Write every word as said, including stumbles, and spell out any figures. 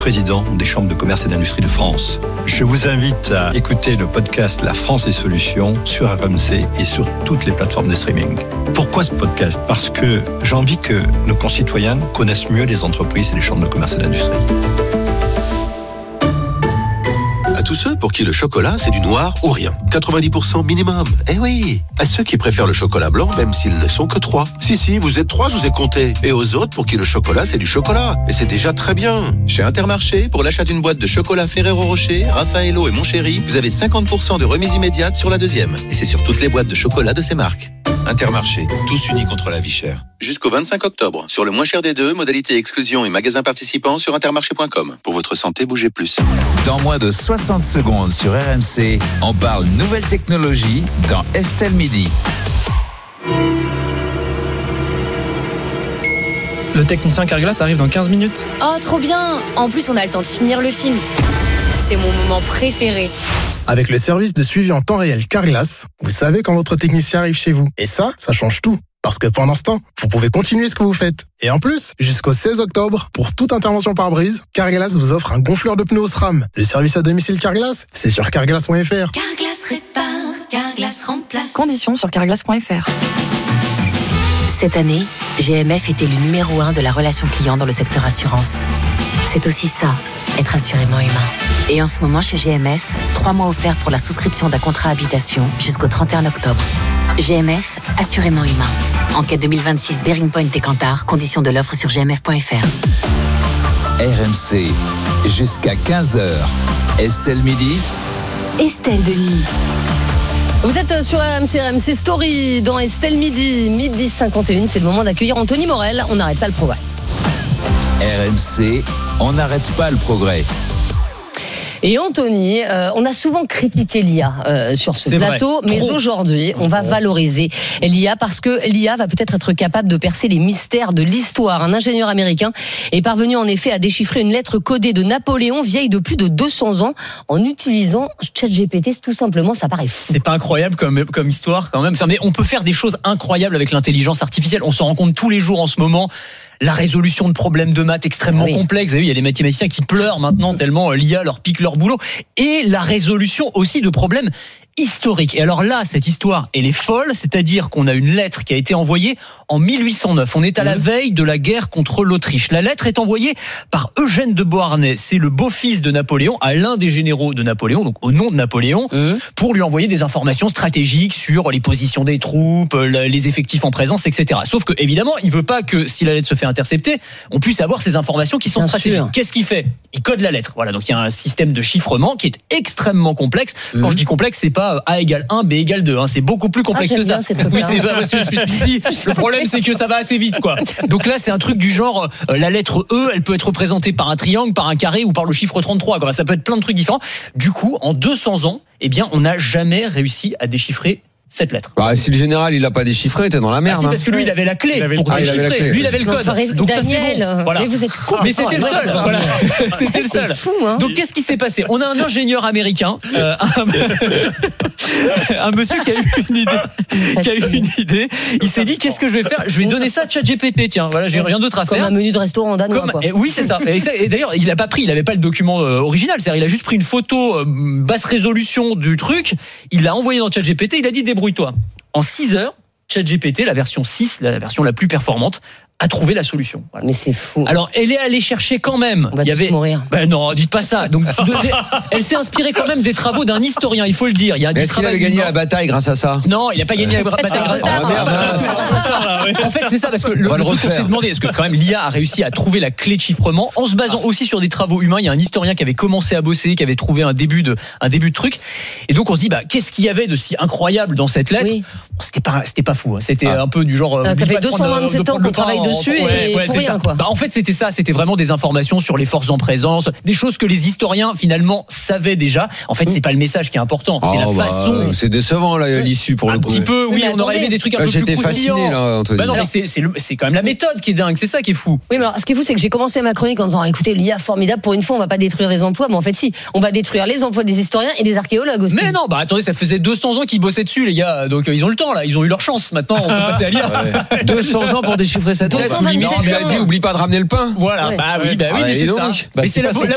président des chambres de commerce et d'industrie de France. Je vous invite à écouter le podcast La France et Solutions sur R M C et sur toutes les plateformes de streaming. Pourquoi ce podcast ? Parce que j'ai envie que nos concitoyens connaissent mieux les entreprises et les chambres de commerce et d'industrie. À tous ceux pour qui le chocolat, c'est du noir ou rien. quatre-vingt-dix pour cent minimum. Eh oui. À ceux qui préfèrent le chocolat blanc, même s'ils ne sont que trois. Si, si, vous êtes trois, je vous ai compté. Et aux autres pour qui le chocolat, c'est du chocolat. Et c'est déjà très bien. Chez Intermarché, pour l'achat d'une boîte de chocolat Ferrero Rocher, Raffaello et Montchéri, vous avez cinquante pour cent de remise immédiate sur la deuxième. Et c'est sur toutes les boîtes de chocolat de ces marques. Intermarché, tous unis contre la vie chère. Jusqu'au vingt-cinq octobre, sur le moins cher des deux, modalité exclusion et magasins participants sur intermarché point com. Pour votre santé, bougez plus. Dans moins de soixante secondes sur R M C, on parle nouvelles technologies dans Estelle Midi. Le technicien Carglass arrive dans quinze minutes. Oh, trop bien! En plus, on a le temps de finir le film. C'est mon moment préféré. Avec le service de suivi en temps réel Carglass, vous savez quand votre technicien arrive chez vous. Et ça, ça change tout. Parce que pendant ce temps, vous pouvez continuer ce que vous faites. Et en plus, jusqu'au seize octobre, pour toute intervention par brise, Carglass vous offre un gonfleur de pneus SRAM. Le service à domicile Carglass, c'est sur carglass point f r. Carglass répare, Carglass remplace. Conditions sur carglass point f r. Cette année, G M F était le numéro un de la relation client dans le secteur assurance. C'est aussi ça, être assurément humain. Et en ce moment, chez G M F, trois mois offerts pour la souscription d'un contrat habitation jusqu'au trente et un octobre. G M F, assurément humain. Enquête deux mille vingt-six, Bearing Point et Kantar. Conditions de l'offre sur g m f point f r. R M C, jusqu'à quinze heures. Estelle Midi. Estelle Denis. Vous êtes sur R M C, R M C Story dans Estelle Midi, midi cinquante et un. C'est le moment d'accueillir Anthony Morel. On n'arrête pas le progrès. R M C, on n'arrête pas le progrès. Et Anthony, euh, on a souvent critiqué l'I A euh, sur ce C'est plateau, vrai. mais Trop. aujourd'hui, on va valoriser l'I A parce que l'I A va peut-être être capable de percer les mystères de l'histoire. Un ingénieur américain est parvenu en effet à déchiffrer une lettre codée de Napoléon vieille de plus de deux cents ans en utilisant ChatGPT. Tout simplement, ça paraît fou. C'est pas incroyable comme, comme histoire quand même. Mais on peut faire des choses incroyables avec l'intelligence artificielle. On s'en rend compte tous les jours en ce moment. La résolution de problèmes de maths extrêmement oui. complexes. Vous avez vu, il y a des mathématiciens qui pleurent maintenant tellement l'I A leur pique leur boulot. Et la résolution aussi de problèmes historiques. Et alors là, cette histoire, elle est folle. C'est-à-dire qu'on a une lettre qui a été envoyée en mille huit cent neuf. On est à la veille de la guerre contre l'Autriche. La lettre est envoyée par Eugène de Beauharnais. C'est le beau-fils de Napoléon, à l'un des généraux de Napoléon, donc au nom de Napoléon, mmh. pour lui envoyer des informations stratégiques sur les positions des troupes, les effectifs en présence, et cetera. Sauf que, évidemment, il veut pas que, si la lettre se fait intercepter, on puisse avoir ces informations qui sont Bien stratégiques. Sûr. Qu'est-ce qu'il fait ? Il code la lettre. Voilà, donc il y a un système de chiffrement qui est extrêmement complexe. Mmh. Quand je dis complexe, c'est pas A égale un, B égale deux. Hein. C'est beaucoup plus complexe ah, que ça. Bien, oui, c'est pas parce que je suis ici. Le problème, c'est que ça va assez vite, quoi. Donc là, c'est un truc du genre, euh, la lettre E, elle peut être représentée par un triangle, par un carré ou par le chiffre trente-trois. Quoi. Ça peut être plein de trucs différents. Du coup, en deux cents ans, eh bien, on n'a jamais réussi à déchiffrer cette lettre. Bah, si le général il a pas déchiffré, t'es dans la merde. Ah, c'est parce que lui il avait la clé il avait pour ah, déchiffrer. Clé. Lui il avait le code. Enfin, donc Daniel, ça c'est bon. Voilà. Mais vous êtes con. Mais c'était le seul. Voilà. C'était le seul. Fou, hein. Donc qu'est-ce qui s'est passé ? On a un ingénieur américain, euh, un, un monsieur qui a eu une idée. Qui a eu une idée. Il s'est dit qu'est-ce que je vais faire ? Je vais donner ça à ChatGPT. Tiens, voilà, j'ai rien d'autre à faire. Comme un menu de restaurant danois. Comme, quoi. Et oui, c'est ça. Et, ça, et d'ailleurs, il n'a pas pris, il n'avait pas le document euh, original. C'est-à-dire, il a juste pris une photo euh, basse résolution du truc. Il l'a envoyé dans ChatGPT. Il a dit débrouille-toi. En six heures, ChatGPT, la version six, la version la plus performante, a trouvé la solution. Voilà. Mais c'est fou. Alors, elle est allée chercher quand même. On va il y avait... mourir. Ben non, dites pas ça. Donc, elle s'est inspirée quand même des travaux d'un historien. Il faut le dire. Il y a Est-ce qu'il avait gagné la bataille grâce à ça ? Non, il n'a pas gagné la bataille. Oh, merde, en fait, c'est ça parce que le, le truc qu'on s'est demandé, est-ce que quand même l'I A a réussi à trouver la clé de chiffrement en se basant aussi sur des travaux humains. Il y a un historien qui avait commencé à bosser, qui avait trouvé un début de un début de truc. Et donc on se dit bah qu'est-ce qu'il y avait de si incroyable dans cette lettre ? Oui. C'était pas c'était pas fou. Hein. C'était ah. un peu du genre. Ah, ça fait deux cent vingt-sept ans qu'on travaille dessus et ouais, ouais, pour rien ça. quoi. Bah en fait c'était ça. C'était vraiment des informations sur les forces en présence, des choses que les historiens finalement savaient déjà. En fait c'est pas le message qui est important, c'est oh, la bah, façon. C'est décevant là l'issue pour un le coup. Un petit peu, oui. On aurait aimé des trucs un là, peu j'étais plus croustillants. J'étais fasciné là. Anthony. Bah non, alors, mais c'est c'est le, c'est quand même la méthode qui est dingue. C'est ça qui est fou. Oui, mais alors ce qui est fou, c'est que j'ai commencé ma chronique en disant écoutez, l'I A formidable. Pour une fois, on va pas détruire les emplois, mais en fait si, on va détruire les emplois des historiens et des archéologues aussi. Mais non, bah attendez, ça faisait deux cents ans qu'ils bossaient dessus, les gars. Donc euh, ils ont le temps là, ils ont eu leur chance. Maintenant, on peut passer à l'I A. Ouais. deux cents ans pour déchiffrer cette lettre. Limite, il lui a dit oublie pas de ramener le pain. Voilà. Ouais. Bah oui, bah oui, ouais, mais c'est ça. Bah, mais c'est la, la